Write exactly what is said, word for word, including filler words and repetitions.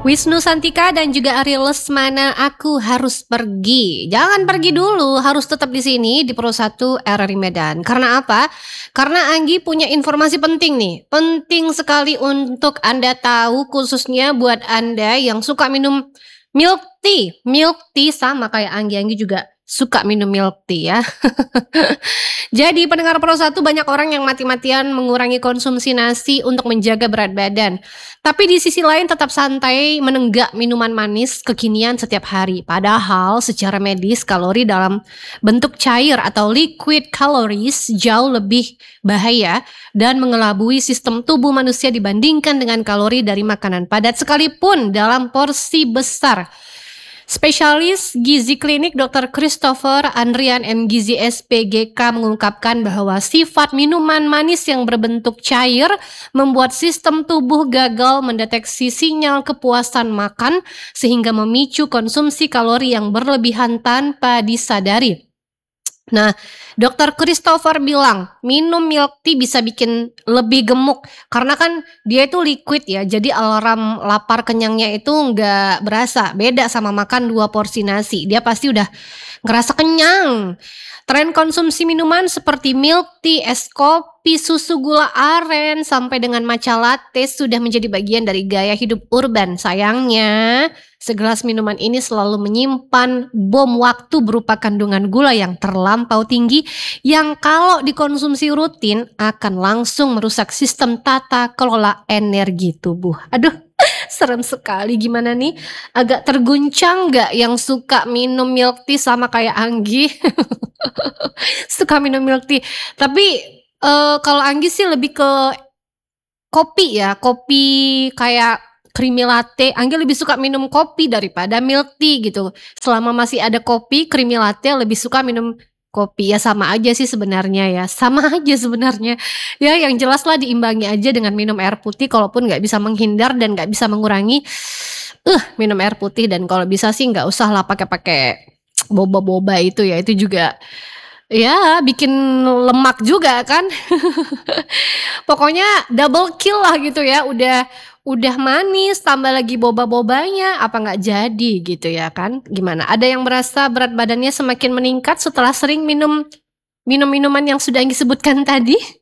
Wisnu Santika dan juga Ari Lesmana, aku harus pergi. Jangan pergi dulu, harus tetap di sini di Pro satu R R I Medan. Karena apa? Karena Anggi punya informasi penting nih. Penting sekali untuk Anda tahu, khususnya buat Anda yang suka minum milk tea. Milk tea sama kayak Anggi, Anggi juga suka minum milk tea ya. Jadi pendengar Pro satu, banyak orang yang mati-matian mengurangi konsumsi nasi untuk menjaga berat badan. Tapi di sisi lain tetap santai menenggak minuman manis kekinian setiap hari. Padahal secara medis kalori dalam bentuk cair atau liquid calories jauh lebih bahaya dan mengelabui sistem tubuh manusia dibandingkan dengan kalori dari makanan padat sekalipun dalam porsi besar. Spesialis gizi klinik dokter Christopher Andrian M Gizi S P G K mengungkapkan bahwa sifat minuman manis yang berbentuk cair membuat sistem tubuh gagal mendeteksi sinyal kepuasan makan sehingga memicu konsumsi kalori yang berlebihan tanpa disadari. Nah, dokter Christopher bilang minum milk tea bisa bikin lebih gemuk karena kan dia itu liquid ya, jadi alarm lapar kenyangnya itu nggak berasa. Beda sama makan dua porsi nasi, dia pasti udah ngerasa kenyang. Tren konsumsi minuman seperti milk tea, es kopi, susu gula aren, sampai dengan matcha latte sudah menjadi bagian dari gaya hidup urban. Sayangnya, segelas minuman ini selalu menyimpan bom waktu berupa kandungan gula yang terlampau tinggi yang kalau dikonsumsi rutin akan langsung merusak sistem tata kelola energi tubuh. Aduh, serem sekali. Gimana nih? Agak terguncang gak yang suka minum milk tea sama kayak Anggi? Suka minum milk tea. Tapi uh, kalau Anggi sih lebih ke kopi ya. Kopi kayak creamy latte. Anggi lebih suka minum kopi daripada milk tea gitu. Selama masih ada kopi, creamy latte, lebih suka minum kopi. Ya sama aja sih sebenarnya ya. Sama aja sebenarnya. Ya yang jelas lah diimbangi aja dengan minum air putih. Kalaupun gak bisa menghindar dan gak bisa mengurangi, uh, minum air putih. Dan kalau bisa sih gak usah lah pakai-pakai boba-boba itu ya. Itu juga ya bikin lemak juga kan. Pokoknya double kill lah gitu ya. Udah udah manis tambah lagi boba-bobanya, apa nggak jadi gitu ya kan. Gimana? Ada yang merasa berat badannya semakin meningkat setelah sering minum minum minuman yang sudah disebutkan tadi?